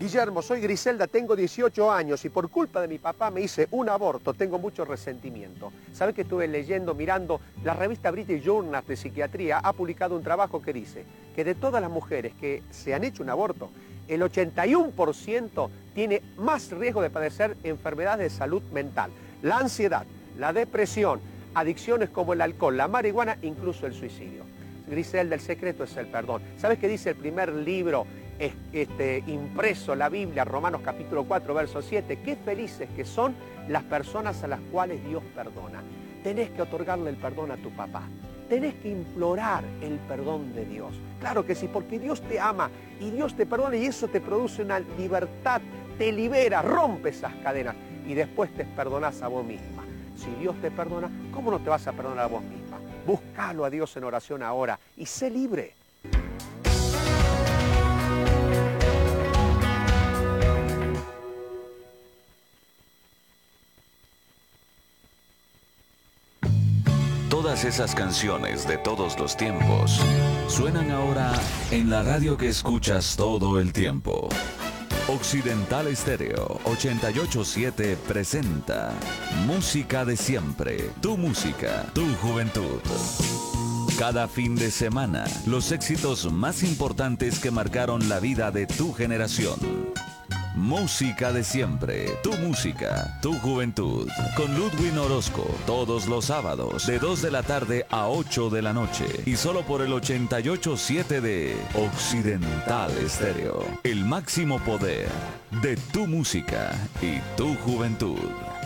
Guillermo, soy Griselda, tengo 18 años y por culpa de mi papá me hice un aborto, tengo mucho resentimiento. ¿Sabes que estuve leyendo, mirando? La revista British Journal de Psiquiatría ha publicado un trabajo que dice que de todas las mujeres que se han hecho un aborto, el 81% tiene más riesgo de padecer enfermedades de salud mental. La ansiedad, la depresión, adicciones como el alcohol, la marihuana, incluso el suicidio. Griselda, el secreto es el perdón. ¿Sabes qué dice el primer libro impreso, la Biblia, Romanos capítulo 4, verso 7? Qué felices que son las personas a las cuales Dios perdona. Tenés que otorgarle el perdón a tu papá. Tenés que implorar el perdón de Dios. Claro que sí, porque Dios te ama y Dios te perdona y eso te produce una libertad, te libera, rompe esas cadenas y después te perdonás a vos misma. Si Dios te perdona, ¿cómo no te vas a perdonar a vos misma? Búscalo a Dios en oración ahora y sé libre. Todas esas canciones de todos los tiempos suenan ahora en la radio que escuchas todo el tiempo. Occidental Estéreo 88.7 presenta Música de Siempre, tu música, tu juventud. Cada fin de semana, los éxitos más importantes que marcaron la vida de tu generación. Música de Siempre, tu música, tu juventud. Con Ludwig Orozco, todos los sábados, de 2 de la tarde a 8 de la noche. Y solo por el 88.7 de Occidental Estéreo. El máximo poder de tu música y tu juventud.